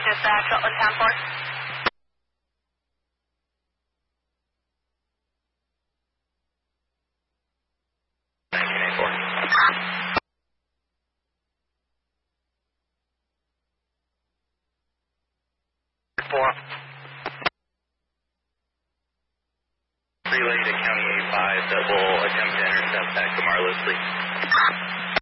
dispatch, Rutland Town Force. Relay to County A5 that will attempt to intercept that Gamarlos, please.